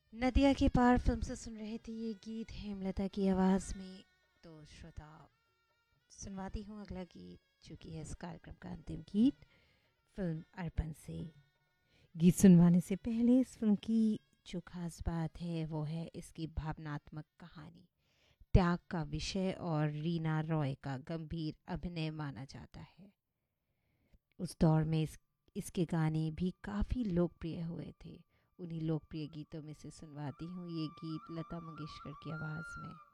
नदिया के पार फिल्म से सुन रहे थे ये गीत हेमलता की आवाज़ में। तो श्रोता, सुनवाती हूँ अगला गीत, जो कि है इस कार्यक्रम का अंतिम गीत, फिल्म अर्पण से। गीत सुनवाने से पहले इस फिल्म की जो खास बात है वो है इसकी भावनात्मक कहानी, त्याग का विषय और रीना रॉय का गंभीर अभिनय माना जाता है। उस दौर में इसके गाने भी काफ़ी लोकप्रिय हुए थे। उन्हीं लोकप्रिय गीतों में से सुनवाती हूँ ये गीत लता मंगेशकर की आवाज़ में।